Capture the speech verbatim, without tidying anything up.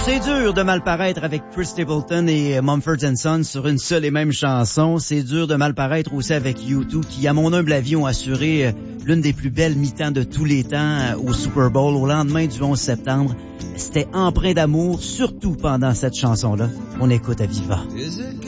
C'est dur de mal paraître avec Chris Stapleton et Mumford and Sons sur une seule et même chanson. C'est dur de mal paraître aussi avec U deux qui, à mon humble avis, ont assuré l'une des plus belles mi-temps de tous les temps au Super Bowl au lendemain du onze septembre. C'était empreint d'amour, surtout pendant cette chanson-là. On écoute à Viva.